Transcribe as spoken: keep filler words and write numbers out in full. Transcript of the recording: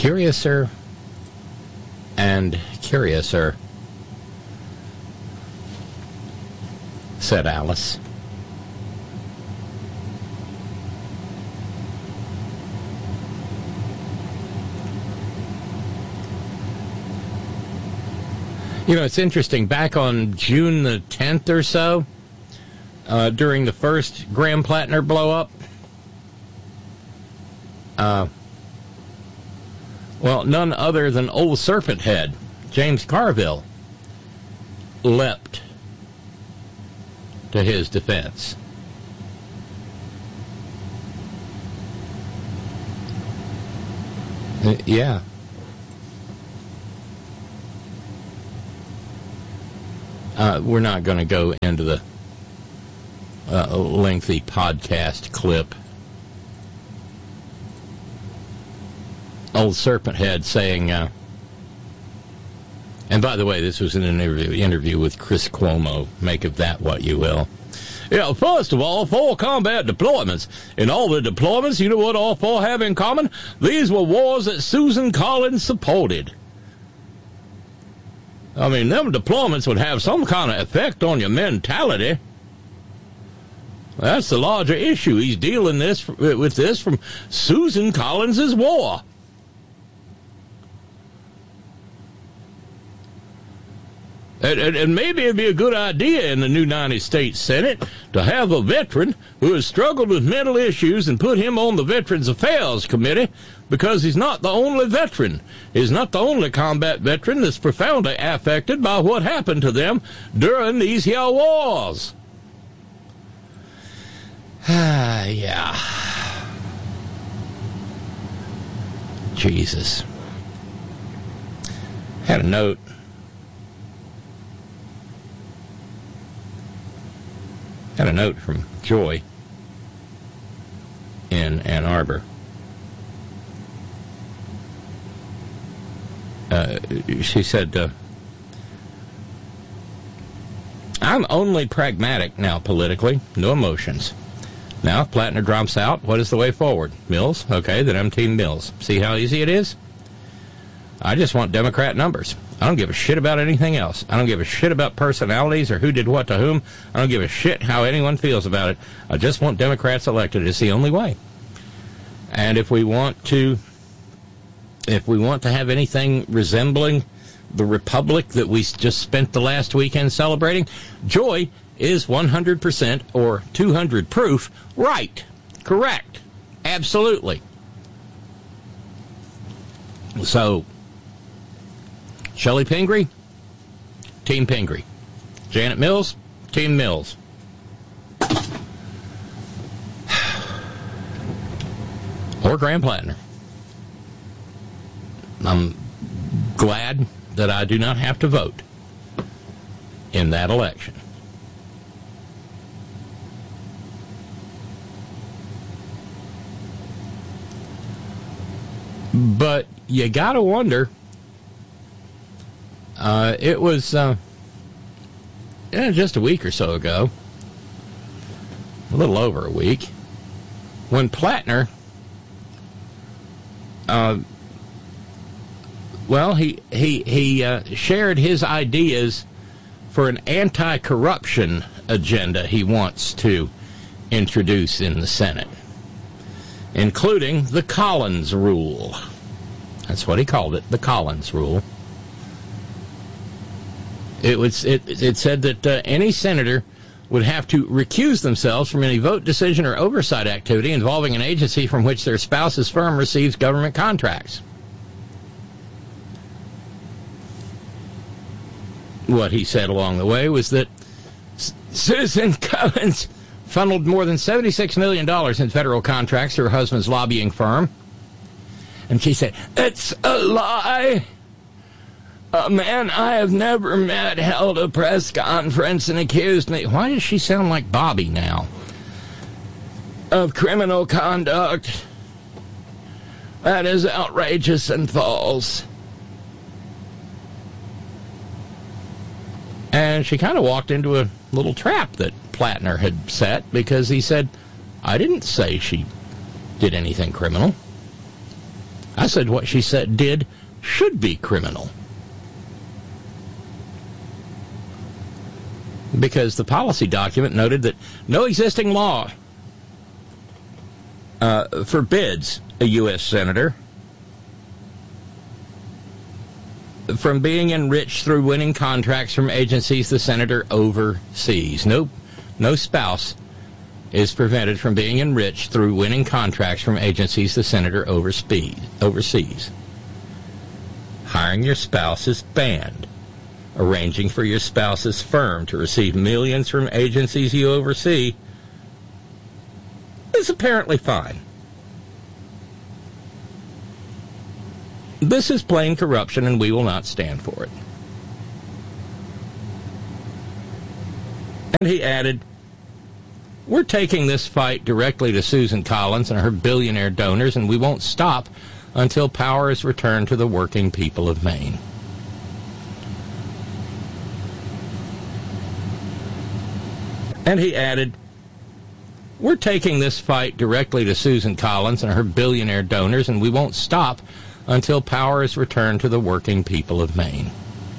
curiouser and curiouser, said Alice. You know, it's interesting. Back on June the tenth or so, uh, during the first Graham Plattner blow-up, uh, well, none other than old Serpent Head, James Carville, leapt to his defense. Uh, yeah. Uh, we're not going to go into the uh, lengthy podcast clip. Old Serpent Head saying, uh, and by the way, this was an interview, interview with Chris Cuomo. Make of that what you will. Yeah, first of all, four combat deployments. In all the deployments, you know what all four have in common? These were wars that Susan Collins supported. I mean, them deployments would have some kind of effect on your mentality. That's the larger issue. He's dealing this with this from Susan Collins's war. And, and, and maybe it'd be a good idea in the new United States Senate to have a veteran who has struggled with mental issues and put him on the Veterans Affairs Committee, because he's not the only veteran. He's not the only combat veteran that's profoundly affected by what happened to them during these here wars. Ah, yeah. Jesus. Had a note. Had a note from Joy in Ann Arbor. Uh, she said, uh, I'm only pragmatic now politically, no emotions. Now, if Plattner drops out, what is the way forward? Mills? Okay, then I'm Team Mills. See how easy it is? I just want Democrat numbers. I don't give a shit about anything else. I don't give a shit about personalities or who did what to whom. I don't give a shit how anyone feels about it. I just want Democrats elected. It's the only way. And if we want to, if we want to have anything resembling the republic that we just spent the last weekend celebrating, Joy is one hundred percent or two hundred proof right. Correct. Absolutely. So, Shelley Pingree, Team Pingree. Janet Mills, Team Mills. Or Graham Plattner. I'm glad that I do not have to vote in that election. But you gotta wonder, uh, it was uh, yeah, just a week or so ago, a little over a week, when Plattner, uh, well, he he he uh, shared his ideas for an anti-corruption agenda he wants to introduce in the Senate, including the Collins Rule. That's what he called it, the Collins Rule. It was it it said that uh, any senator would have to recuse themselves from any vote, decision, or oversight activity involving an agency from which their spouse's firm receives government contracts. What he said along the way was that Susan Collins funneled more than seventy-six million dollars in federal contracts to her husband's lobbying firm. And she said, "It's a lie. A man I have never met held a press conference and accused me." Why does she sound like Bobby now? "Of criminal conduct. That is outrageous and false." And she kind of walked into a little trap that Plattner had set, because he said, "I didn't say she did anything criminal." I said what she said did should be criminal. Because the policy document noted that no existing law uh, forbids a U S senator from being enriched through winning contracts from agencies the senator oversees. Nope, no spouse is prevented from being enriched through winning contracts from agencies the senator oversees. Hiring your spouse is banned. Arranging for your spouse's firm to receive millions from agencies you oversee is apparently fine. This is plain corruption, and we will not stand for it. And he added, we're taking this fight directly to Susan Collins and her billionaire donors, and we won't stop until power is returned to the working people of Maine. And he added, we're taking this fight directly to Susan Collins and her billionaire donors, and we won't stop until power is returned to the working people of Maine.